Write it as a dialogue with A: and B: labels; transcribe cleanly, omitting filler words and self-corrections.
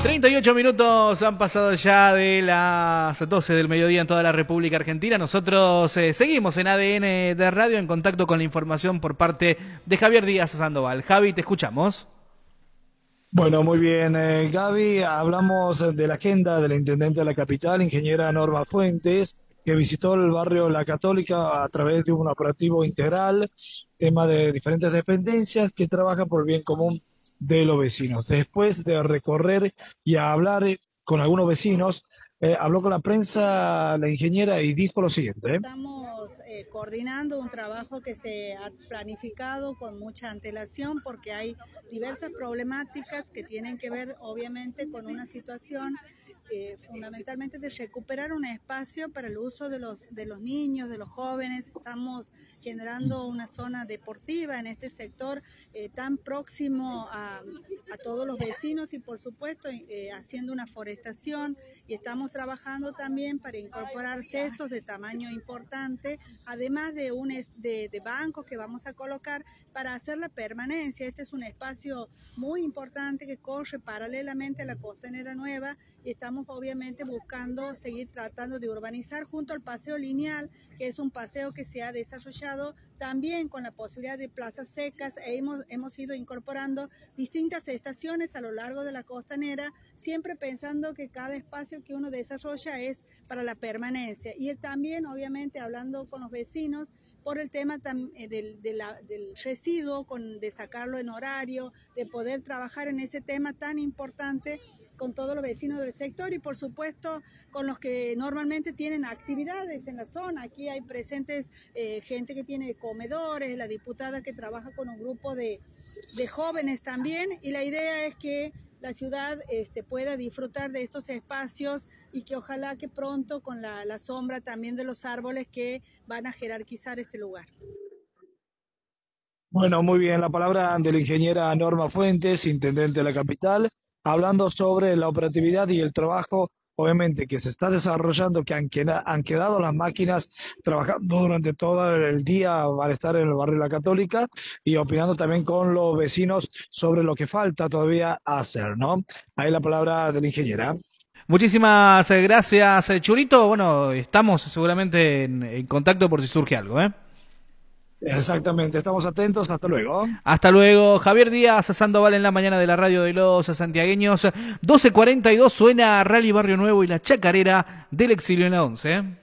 A: 38 minutos han pasado ya de las 12 del mediodía en toda la República Argentina. Nosotros seguimos en ADN de Radio en contacto con la información por parte de Javier Díaz Sandoval. Javi, te escuchamos.
B: Bueno, muy bien, Gaby. Hablamos de la agenda de la Intendente de la Capital, ingeniera Norma Fuentes, que visitó el barrio La Católica a través de un operativo integral, tema de diferentes dependencias que trabajan por el bien común de los vecinos. Después de recorrer y hablar con algunos vecinos, habló con la prensa la ingeniera y dijo lo siguiente.
C: Estamos coordinando un trabajo que se ha planificado con mucha antelación porque hay diversas problemáticas que tienen que ver obviamente con una situación fundamentalmente de recuperar un espacio para el uso de los niños, de los jóvenes. Estamos generando una zona deportiva en este sector tan próximo a todos los vecinos y por supuesto haciendo una forestación, y estamos trabajando también para incorporar cestos de tamaño importante, además de bancos que vamos a colocar para hacer la permanencia. Este es un espacio muy importante que corre paralelamente a la Costanera Nueva y estamos obviamente buscando seguir tratando de urbanizar junto al paseo lineal, que es un paseo que se ha desarrollado también con la posibilidad de plazas secas, e hemos ido incorporando distintas estaciones a lo largo de la Costanera, siempre pensando que cada espacio que uno desarrolla es para la permanencia. Y también obviamente hablando con los vecinos por el tema del residuo, de sacarlo en horario, de poder trabajar en ese tema tan importante con todos los vecinos del sector y por supuesto con los que normalmente tienen actividades en la zona. Aquí hay presentes gente que tiene comedores, la diputada que trabaja con un grupo de jóvenes también, y la idea es que la ciudad pueda disfrutar de estos espacios y que ojalá que pronto con la sombra también de los árboles que van a jerarquizar este lugar.
B: Bueno, muy bien, la palabra de la ingeniera Norma Fuentes, intendente de la capital, hablando sobre la operatividad y el trabajo, obviamente, que se está desarrollando, que han quedado las máquinas trabajando durante todo el día al estar en el barrio La Católica, y opinando también con los vecinos sobre lo que falta todavía hacer, ¿no? Ahí la palabra de la ingeniera.
A: Muchísimas gracias, Churito. Bueno, estamos seguramente en contacto por si surge algo, ¿eh?
B: Exactamente, estamos atentos, hasta luego.
A: Hasta luego, Javier Díaz Sandoval en la mañana de la radio de los santiagueños. 12:42 suena Rally Barrio Nuevo y la chacarera del exilio en la 11.